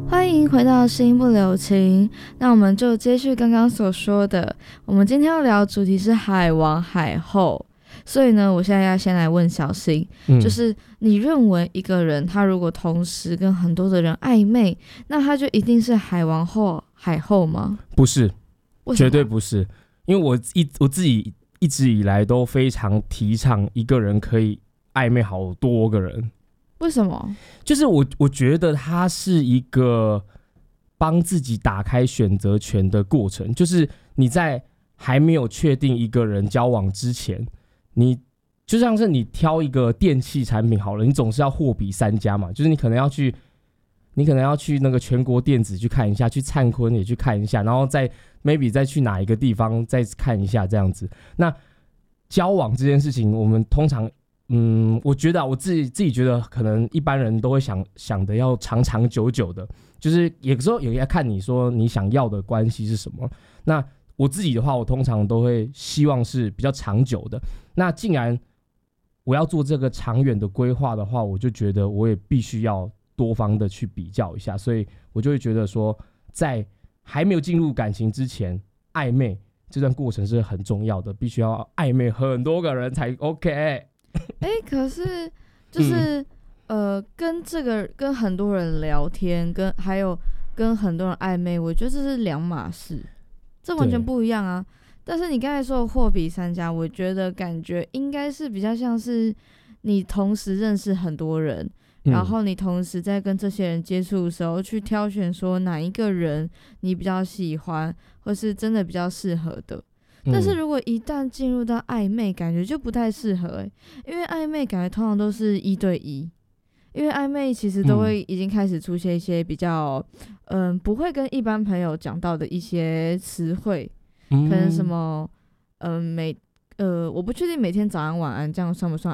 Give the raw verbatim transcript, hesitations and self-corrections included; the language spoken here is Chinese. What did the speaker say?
欢迎回到心不留情，那我们就接续刚刚所说的，我们今天要聊的主题是海王海后。所以呢，我现在要先来问小新、嗯、就是你认为一个人他如果同时跟很多的人暧昧，那他就一定是海王或海后吗？ 不是，绝对不是。因为我一我自己一直以来都非常提倡一个人可以暧昧好多个人。 为什么？ 就是我我觉得它是一个帮自己打开选择权的过程，就是你在还没有确定一个人交往之前，你就像是你挑一个电器产品好了，你总是要货比三家嘛，就是你可能要去你可能要去那个全国电子去看一下，去灿坤也去看一下，然后再 maybe 再去哪一个地方再看一下这样子。那交往这件事情，我们通常嗯，我觉得、啊、我自己自己觉得，可能一般人都会想想的要长长久久的，就是有时候也要看你说你想要的关系是什么。那我自己的话，我通常都会希望是比较长久的。那既然我要做这个长远的规划的话，我就觉得我也必须要多方的去比较一下，所以我就会觉得说，在还没有进入感情之前，暧昧这段过程是很重要的，必须要暧昧很多个人才 OK。 哎、欸，可是就是、嗯、呃，跟这个跟很多人聊天，跟还有跟很多人暧昧，我觉得这是两码事，这完全不一样啊。但是你刚才说的货比三家，我觉得感觉应该是比较像是你同时认识很多人，嗯、然后你同时在跟这些人接触的时候，去挑选说哪一个人你比较喜欢，或是真的比较适合的。但是如果一旦进入到暧昧，感觉就不太适合、欸、因为暧昧感觉通常都是一对一，因为暧昧其实都会已经开始出现一些比较嗯不会跟一般朋友讲到的一些词汇，可能什么嗯每呃我不确定每天早安晚安这样算不算